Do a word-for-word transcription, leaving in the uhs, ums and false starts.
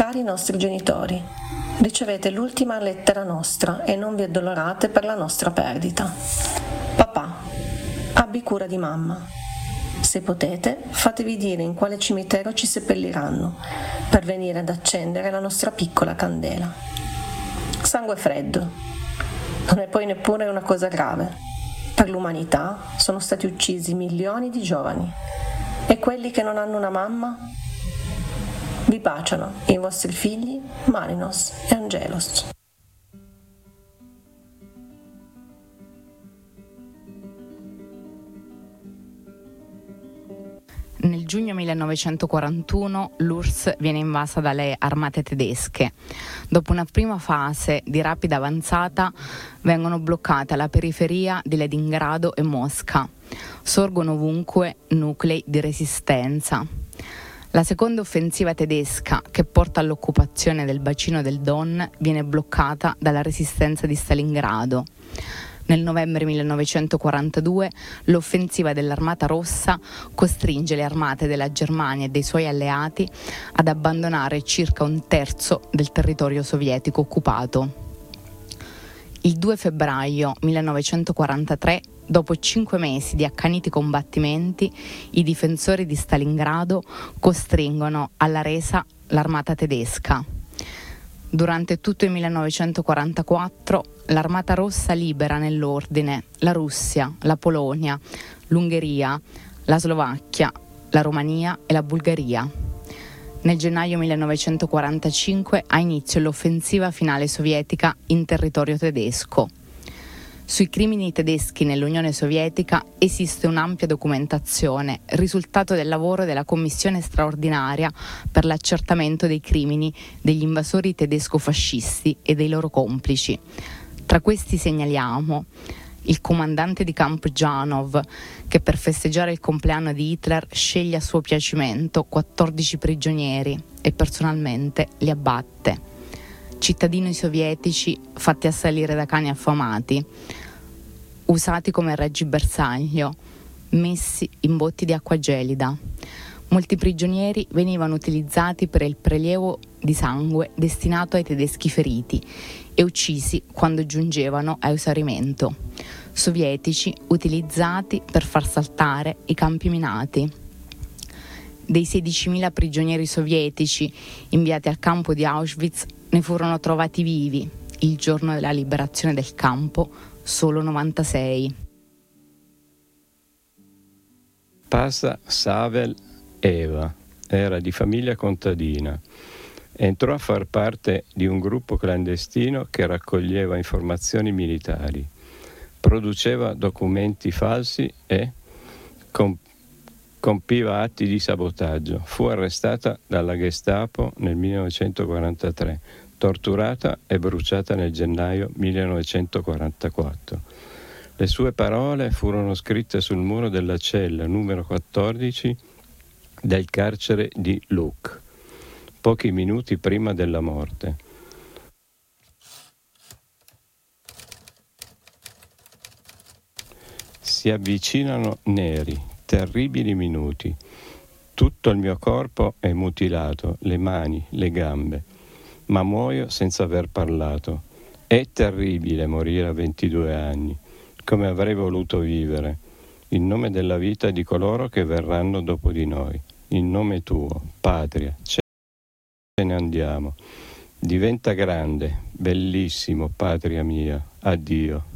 Cari nostri genitori, ricevete l'ultima lettera nostra e non vi addolorate per la nostra perdita. Papà, abbi cura di mamma. Se potete, fatevi dire in quale cimitero ci seppelliranno, per venire ad accendere la nostra piccola candela. Sangue freddo. Non è poi neppure una cosa grave. Per l'umanità sono stati uccisi milioni di giovani. E quelli che non hanno una mamma? Vi baciano i vostri figli Marinos e Angelos. Nel giugno millenovecentoquarantuno l'U R S S viene invasa dalle armate tedesche. Dopo una prima fase di rapida avanzata vengono bloccate alla periferia di Leningrado e Mosca. Sorgono ovunque nuclei di resistenza. La seconda offensiva tedesca, che porta all'occupazione del bacino del Don, viene bloccata dalla resistenza di Stalingrado. Nel novembre millenovecentoquarantadue l'offensiva dell'Armata Rossa costringe le armate della Germania e dei suoi alleati ad abbandonare circa un terzo del territorio sovietico occupato. Il due febbraio millenovecentoquarantatré, dopo cinque mesi di accaniti combattimenti, i difensori di Stalingrado costringono alla resa l'armata tedesca. Durante tutto il millenovecentoquarantaquattro l'Armata Rossa libera nell'ordine la Russia, la Polonia, l'Ungheria, la Slovacchia, la Romania e la Bulgaria. Nel gennaio millenovecentoquarantacinque ha inizio l'offensiva finale sovietica in territorio tedesco. Sui crimini tedeschi nell'Unione Sovietica esiste un'ampia documentazione, risultato del lavoro della Commissione straordinaria per l'accertamento dei crimini degli invasori tedesco-fascisti e dei loro complici. Tra questi segnaliamo il comandante di campo Janov, che per festeggiare il compleanno di Hitler sceglie a suo piacimento quattordici prigionieri e personalmente li abbatte. Cittadini sovietici fatti assalire da cani affamati, usati come reggi bersaglio, messi in botti di acqua gelida. Molti prigionieri venivano utilizzati per il prelievo di sangue destinato ai tedeschi feriti e uccisi quando giungevano a esaurimento. Sovietici utilizzati per far saltare i campi minati. Dei sedicimila prigionieri sovietici inviati al campo di Auschwitz ne furono trovati vivi, il giorno della liberazione del campo, solo novantasei. Pasa Savel Eva era di famiglia contadina. Entrò a far parte di un gruppo clandestino che raccoglieva informazioni militari, produceva documenti falsi e comp- compiva atti di sabotaggio. Fu arrestata dalla Gestapo nel millenovecentoquarantatré, torturata e bruciata nel gennaio millenovecentoquarantaquattro. Le sue parole furono scritte sul muro della cella numero quattordici del carcere di Luch, pochi minuti prima della morte. Si avvicinano neri, terribili minuti. Tutto il mio corpo è mutilato, le mani, le gambe, ma muoio senza aver parlato. È terribile morire a ventidue anni, come avrei voluto vivere, in nome della vita di coloro che verranno dopo di noi, in nome tuo, patria, ce ne andiamo. Diventa grande, bellissimo, patria mia, addio.